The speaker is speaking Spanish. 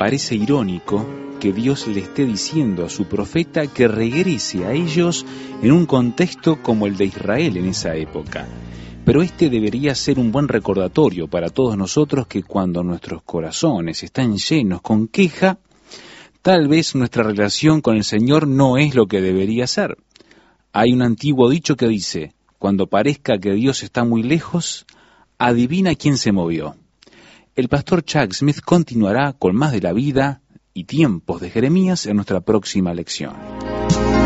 parece irónico que Dios le esté diciendo a su profeta que regrese a ellos en un contexto como el de Israel en esa época. Pero este debería ser un buen recordatorio para todos nosotros que cuando nuestros corazones están llenos con queja, tal vez nuestra relación con el Señor no es lo que debería ser. Hay un antiguo dicho que dice, cuando parezca que Dios está muy lejos, adivina quién se movió. El pastor Chuck Smith continuará con más de la vida y tiempos de Jeremías en nuestra próxima lección.